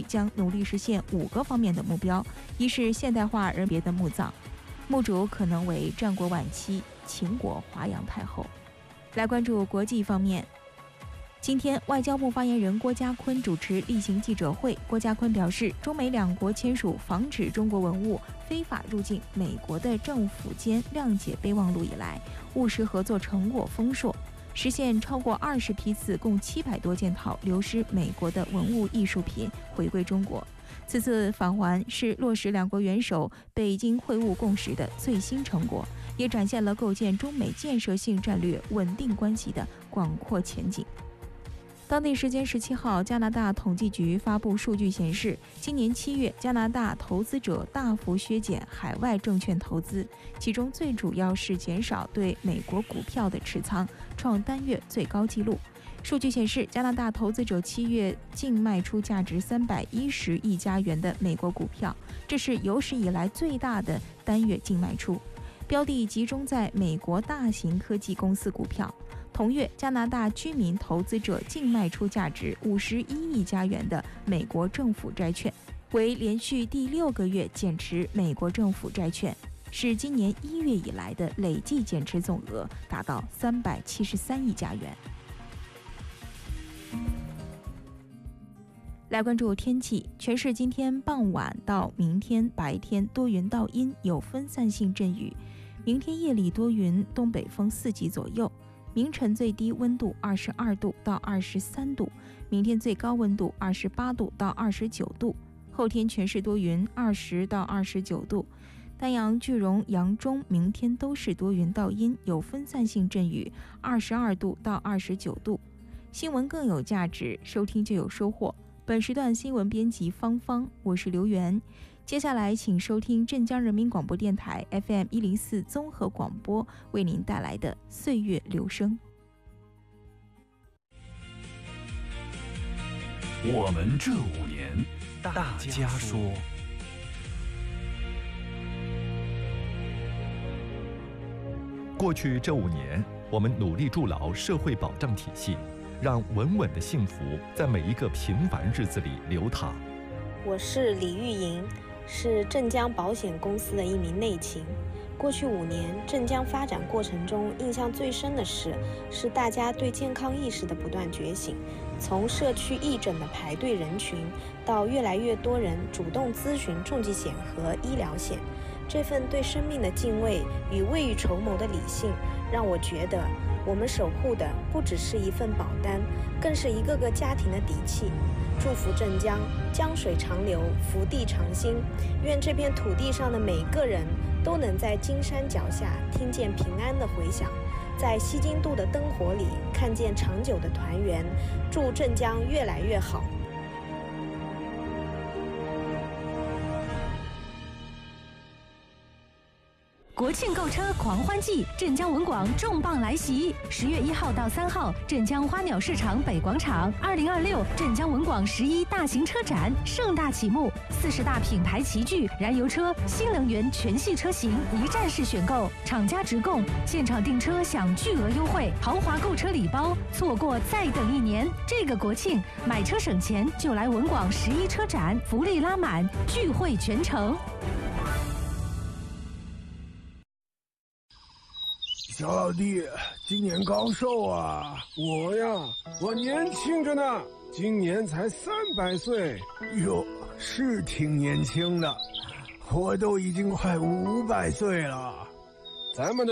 将努力实现5个方面的目标：一是现代化人别的墓葬，墓主可能为战国晚期秦国华阳太后。来关注国际方面。今天，外交部发言人郭家坤主持例行记者会。郭家坤表示，中美两国签署防止中国文物非法入境美国的政府间谅解备忘录以来，务实合作成果丰硕，实现超过20批次，共700多件套流失美国的文物艺术品回归中国。此次访华是落实两国元首北京会晤共识的最新成果，也展现了构建中美建设性战略稳定关系的广阔前景。当地时间17号，加拿大统计局发布数据显示，今年7月，加拿大投资者大幅削减海外证券投资，其中最主要是减少对美国股票的持仓，创单月最高纪录。数据显示，加拿大投资者7月净卖出价值310亿加元的美国股票，这是有史以来最大的单月净卖出，标的集中在美国大型科技公司股票。同月，加拿大居民投资者净卖出价值51亿加元的美国政府债券，为连续第6个月减持美国政府债券，是今年1月以来的累计减持总额达到373亿加元。来关注天气，全市今天傍晚到明天白天多云到阴，有分散性阵雨，明天夜里多云，东北风4级左右。明晨最低温度22度到23度，明天最高温度28度到29度。后天全市多云，20到29度。丹阳、句容、扬中明天都是多云到阴，有分散性阵雨，22度到29度。新闻更有价值，收听就有收获。本时段新闻编辑芳芳，我是刘源。接下来请收听镇江人民广播电台 FM104 综合广播为您带来的岁月留声。 我们这5年，大家说。 过去这5年，我们努力筑牢社会保障体系，让稳稳的幸福在每一个平凡日子里流淌。 我是李玉莹，是镇江保险公司的一名内勤。过去5年，镇江发展过程中印象最深的是大家对健康意识的不断觉醒。从社区义诊的排队人群，到越来越多人主动咨询重疾险和医疗险，这份对生命的敬畏与未雨绸缪的理性，让我觉得我们守护的不只是一份保单，更是一个个家庭的底气。祝福镇江江水长流，福地长新，愿这片土地上的每个人都能在金山脚下听见平安的回响，在西京渡的灯火里看见长久的团圆。祝镇江越来越好。 国庆购车狂欢季，镇江文广重磅来袭！10月1号到3号，镇江花鸟市场北广场，2026镇江文广11大型车展盛大启幕，40大品牌齐聚，燃油车、新能源全系车型一站式选购，厂家直供，现场订车享巨额优惠，豪华购车礼包，错过再等1年。这个国庆买车省钱，就来文广11车展，福利拉满，聚会全城。 小老弟，今年高寿啊？我年轻着呢，今年才300岁。哟，是挺年轻的，我都已经快500岁了。咱们的